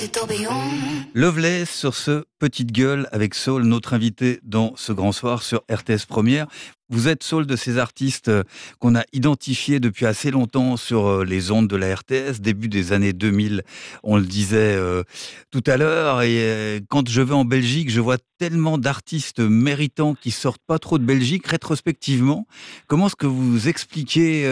Loveless sur ce Petite Gueule avec Saul, notre invité dans ce grand soir sur RTS Première. Vous êtes, Saul, de ces artistes qu'on a identifiés depuis assez longtemps sur les ondes de la RTS, début des années 2000, on le disait tout à l'heure. Et quand je vais en Belgique, je vois tellement d'artistes méritants qui sortent pas trop de Belgique rétrospectivement. Comment est-ce que vous expliquez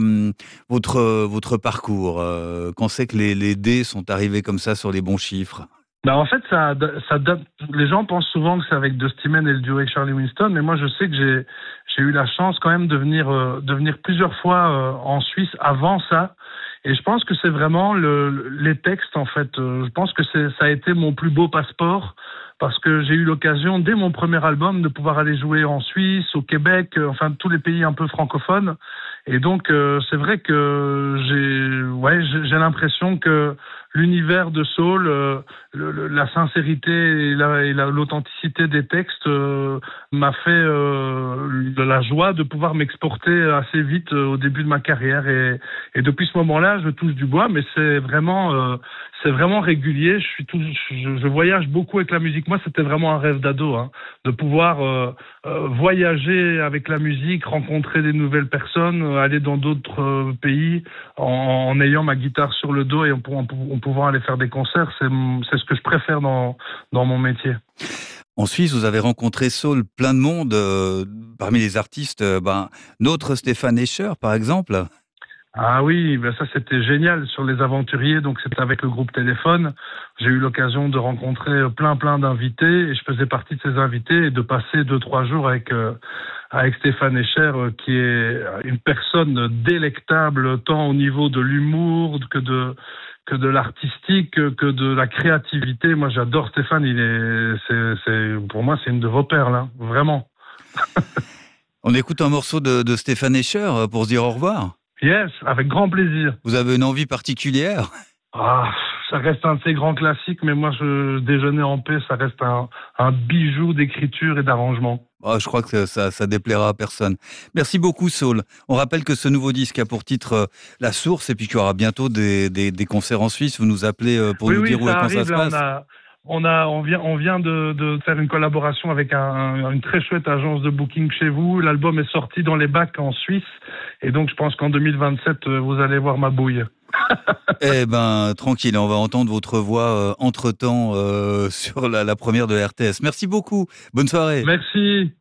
votre parcours quand c'est que les dés sont arrivés comme ça sur les bons chiffres? En fait, ça date. Les gens pensent souvent que c'est avec Dusty Mann et le duo avec Charlie Winston, mais moi, je sais que j'ai eu la chance quand même de venir plusieurs fois en Suisse avant ça. Et je pense que c'est vraiment les textes, en fait. Je pense que ça a été mon plus beau passeport parce que j'ai eu l'occasion, dès mon premier album, de pouvoir aller jouer en Suisse, au Québec, enfin tous les pays un peu francophones. Et donc, c'est vrai que j'ai l'impression que l'univers de Saul, la sincérité et l'authenticité des textes m'a fait de la joie de pouvoir m'exporter assez vite au début de ma carrière. Et depuis ce moment-là, je touche du bois, mais c'est vraiment régulier. Je voyage beaucoup avec la musique. Moi, c'était vraiment un rêve d'ado, de pouvoir voyager avec la musique, rencontrer des nouvelles personnes, aller dans d'autres pays en ayant ma guitare sur le dos et en pouvant aller faire des concerts. C'est ce que je préfère dans mon métier. En Suisse, vous avez rencontré, Saul, plein de monde, parmi les artistes, notre Stéphane Escher, par exemple. Ah oui, ça c'était génial sur les aventuriers, donc c'était avec le groupe Téléphone. J'ai eu l'occasion de rencontrer plein d'invités et je faisais partie de ces invités et de passer 2-3 jours avec Stéphane Escher, qui est une personne délectable tant au niveau de l'humour que de l'artistique, que de la créativité. Moi j'adore Stéphane, pour moi c'est une de vos perles, vraiment. On écoute un morceau de Stéphane Escher pour se dire au revoir. Yes, avec grand plaisir. Vous avez une envie particulière? Ça reste un de ces grands classiques, mais moi, Déjeuner en paix, ça reste un bijou d'écriture et d'arrangement. Je crois que ça déplaira à personne. Merci beaucoup, Saul. On rappelle que ce nouveau disque a pour titre La Source et puis qu'il y aura bientôt des concerts en Suisse. Vous nous appelez pour nous dire où et quand ça se passe. On vient de faire une collaboration avec une très chouette agence de booking chez vous. L'album est sorti dans les bacs en Suisse. Et donc, je pense qu'en 2027, vous allez voir ma bouille. Tranquille, on va entendre votre voix entre-temps sur la première de RTS. Merci beaucoup. Bonne soirée. Merci.